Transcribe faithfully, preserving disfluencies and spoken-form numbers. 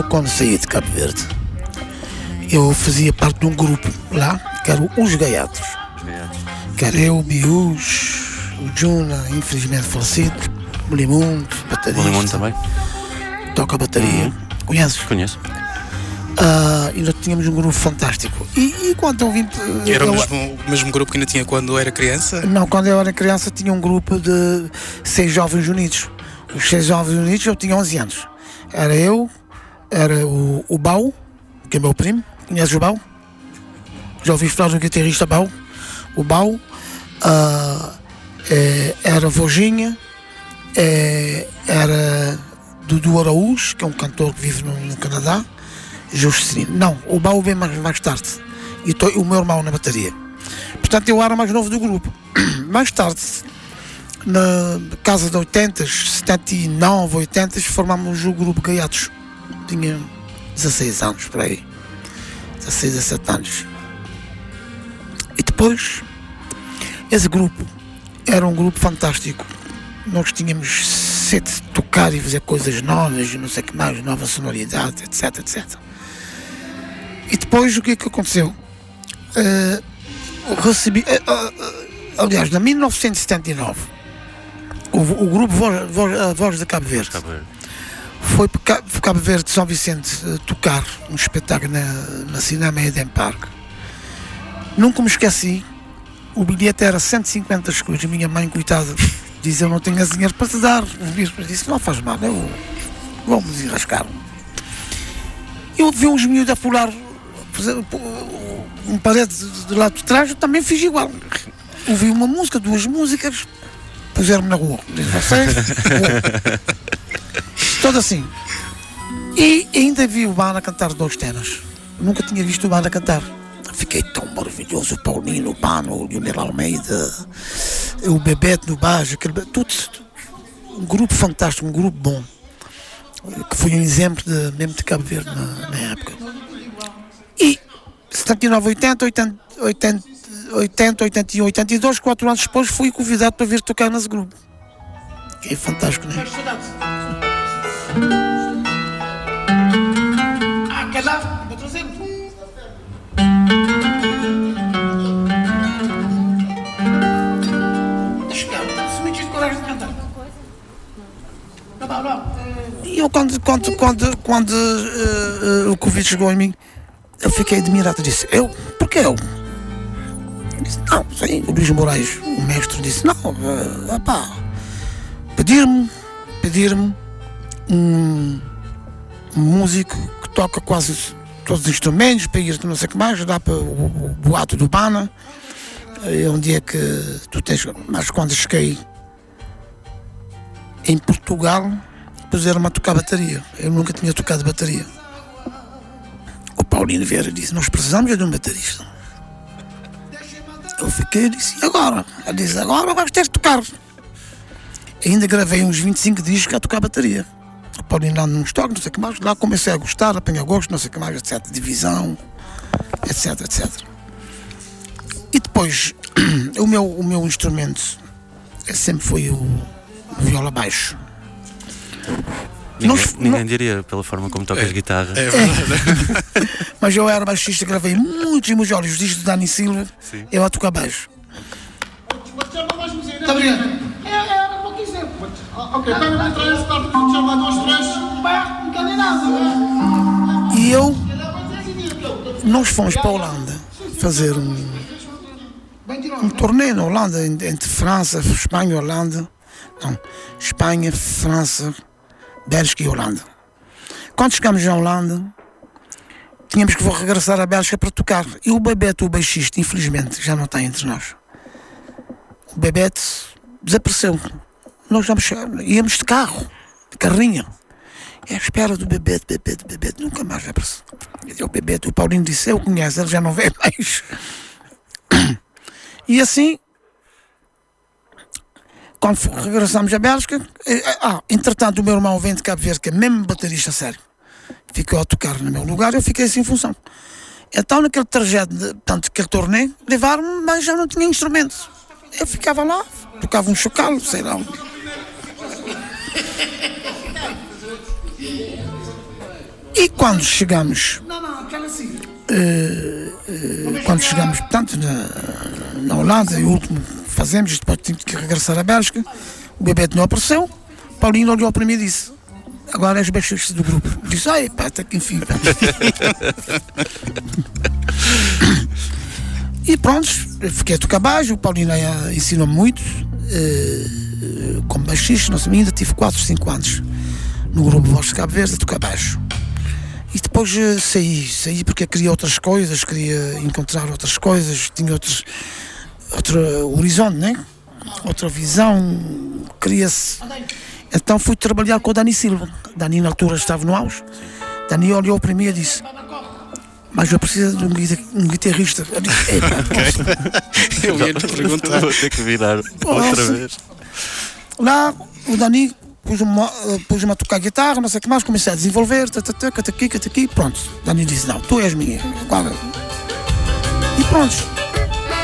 Quando saí de Cabo Verde, eu fazia parte de um grupo lá, que era Os Gaiatos. Que era eu, o Bius, o Juna, infelizmente falecido, o Limundo, baterista. O Limundo também? Toca a bateria. Uhum. Conheces? Conheço. Uh, e nós tínhamos um grupo fantástico. E, e quando eu vim. Era eu, o mesmo, o mesmo grupo que ainda tinha quando era criança? Não, quando eu era criança tinha um grupo de seis jovens unidos. Os seis jovens unidos eu tinha onze anos. Era eu, era o, o Bau, que é meu primo. Conheces o Bau? Já ouvi falar do guitarrista Bau? O Bau. Uh, é, era Voginha. É, era Dudu Araújo, que é um cantor que vive no, no Canadá. Juscelino. Não, o Bau vem mais, mais tarde. E tô, o meu irmão na bateria. Portanto, eu era mais novo do grupo. Mais tarde, na casa de oitenta, setenta e nove, oitenta, formámos o grupo Gaiatos. Tinha dezasseis anos, por aí. dezasseis, dezessete anos. E depois, esse grupo era um grupo fantástico. Nós tínhamos sede de tocar e fazer coisas novas, não sei o que mais, nova sonoridade, etc, etcétera. E depois o que é que aconteceu? Uh, recebi, uh, uh, aliás, em mil novecentos e setenta e nove, o, o grupo Voz, Voz, uh, Voz de Cabo Verde, Cabo Verde. foi para Cabo Verde de São Vicente uh, tocar um espetáculo na, na Cinema Eden Park. Nunca me esqueci, o bilhete era cento e cinquenta escudos. A minha mãe, coitada, disse: eu não tenho dinheiro para te dar. O bispo disse: não faz mal, eu vou-me rascar. Eu vi uns miúdos a pular um parede de lado de trás, eu também fiz igual. Ouvi uma música, duas músicas, puseram-me na rua. Diz vocês, todo assim. E ainda vi o Bana cantar dois temas. Nunca tinha visto o Bana cantar. Fiquei tão maravilhoso. O Paulinho, o Bana, o Leonel Almeida, o Bebete no baixo, aquele, tudo, um grupo fantástico, um grupo bom, que foi um exemplo de, mesmo de Cabo Verde na, na época. E setenta e nove, oitenta, oitenta, oitenta, oitenta, oitenta e um, oitenta e dois, quatro anos depois, fui convidado para vir tocar nesse grupo. Que é fantástico, não é? Ah, quer lá? Vou trazer. Deixa-me ver, se me diz coragem de cantar. Não, não. E eu, quando, quando, quando, quando uh, uh, o convite chegou a mim, eu fiquei admirado. Disse: eu? Porquê eu? Eu disse: não, sim. O Luís Moraes, o mestre, disse: não, uh, opá, pedir-me, pedir-me um, um músico que toca quase todos os instrumentos, para ir, não sei o que mais, dá para o, o boato do Bana. É um dia que tu tens. Mas quando cheguei em Portugal, puseram-me a tocar bateria. Eu nunca tinha tocado bateria. O Paulinho Vieira disse: nós precisamos de um baterista. Eu fiquei e disse: e agora? Ele disse: agora vais ter de tocar. Ainda gravei uns vinte e cinco discos a tocar bateria. O Paulinho lá nos toques, não sei o que mais. Lá comecei a gostar, apanhar gosto, não sei o que mais, etcétera. Divisão, etc, etcétera. E depois, o meu, o meu instrumento sempre foi o, o viola baixo. Ninguém, Nós, ninguém não, diria pela forma como tocas é, guitarra. É verdade. É. Mas eu era baixista, gravei muitos e muitos olhos, os discos de Dani Silva, sim, eu a tocar baixo. Está obrigado. É, é, não quis dizer. Ok, pega para entrar esse tarde, já lá dois, três. Não quer nem nada. E eu, nós fomos para a Holanda fazer um, um torneio na Holanda, entre França, Espanha e Holanda. Não, Espanha, França, Bélgica e Holanda. Quando chegamos na Holanda, tínhamos que regressar à Bélgica para tocar. E o Bebete, o baixista, infelizmente, já não está entre nós. O Bebete desapareceu. Nós vamos, íamos de carro, de carrinha. E à espera do Bebete, Bebete, Bebete, nunca mais apareceu. E o Bebete, o Paulinho disse: eu conheço, ele já não vê mais. E assim, quando regressamos à Bélgica, ah, entretanto o meu irmão vem de Cabo Verde, que é mesmo baterista sério, ficou a tocar no meu lugar, eu fiquei sem função. Então naquele trajeto, de, tanto aquele torneio, levaram-me, mas já não tinha instrumentos. Eu ficava lá, tocava um chocalho, sei lá. E quando chegamos, Não, não, aquela assim. eh, eh, quando chegamos, portanto, na, na Holanda, e o último que fazemos, depois tínhamos que regressar à Bélgica, o Bebeto não apareceu, Paulinho olhou para mim e disse: agora és o baixista do grupo. Disse: ai, pá, até que enfim. Pá. E pronto, fiquei a tocar baixo, o Paulinho eh, ensinou-me muito, eh, como baixista, nós ainda tive quatro, cinco anos no grupo Voz de Cabo Verde a tocar baixo. E depois eh, saí, saí porque queria outras coisas, queria encontrar outras coisas, tinha outros, outro horizonte, né? Outra visão, queria-se. Então fui trabalhar com o Dani Silva. Dani na altura estava no auge. Dani olhou para mim e disse: mas eu preciso de um, guita- um guitarrista. Eu disse: epa, posso? Eu ia te perguntar. Vou ter que virar outra Posso? vez. Lá o Dani pôs-me pôs a tocar guitarra, não sei o que mais, comecei a desenvolver, tatatá, cata aqui, cata aqui, pronto. Dani disse: não, tu és minha. Agora. E pronto.